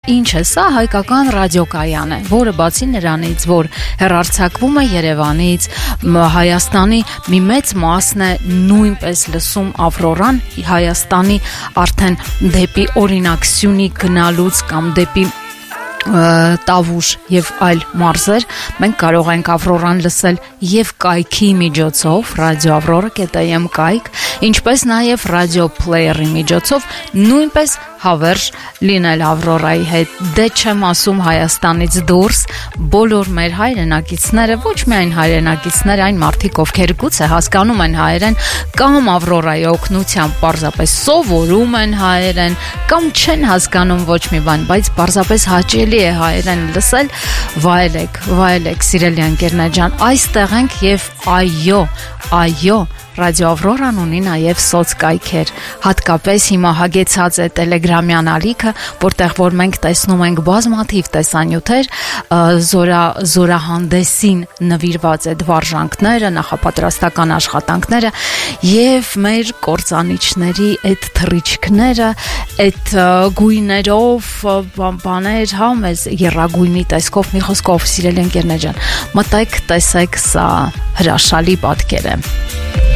ինչ է, սա հայկական ռադիոկայան է, որը բացի նրանից, որ հեռարձակվում է Երևանից, Հայաստանի մի մեծ մասն է նույնպես լսում Ավրորան, Հայաստանի արդեն դեպի օրինակ Սյունիք գնալուց կամ դեպի Տավուշ եւ այլ մարզեր մենք կարող ենք Ավրորան լսել եւ կայքի միջոցով ռադիո Ավրորա.am կայք, ինչպես նաեւ ռադիո պլեյերի միջոցով նույնպես հավերժ լինել Ավրորայի հետ։ Դե չեմ ասում Հայաստանից դուրս բոլոր մեր հայրենակիցները, ոչ միայն հայրենակիցներ, այն մարդիկ, ովքեր գուցե հասկանում են հայերեն կամ Ավրորայի օգնությամբ պարզապես սովորում են հայերեն կամ չեն հասկանում ոչ մի բան, բայց պարզապես հաճելի է հայերեն լսել, վայելեք սիրելի ընկերներ ջան, այստեղ ենք եւ այո Ռադիո Ավրորան ունի նաև սոցկայքեր, հատկապես հիմա հագեցած է տելեգրամյան ալիքը, որտեղ որ մենք տեսնում ենք բազմաթիվ տեսանյութեր, զորահանդեսին նվիրված այդ վարժանքները, նախապատրաստական աշխատանքները եւ մեր կործանիչների այդ թռիչքները, այդ գույներով բաներ, հա, մեզ եռագույնի տեսքով, մի խոսքով սիրելի ընկերներ ջան, մտեք, տեսեք, սա հրաշալի պատկեր է։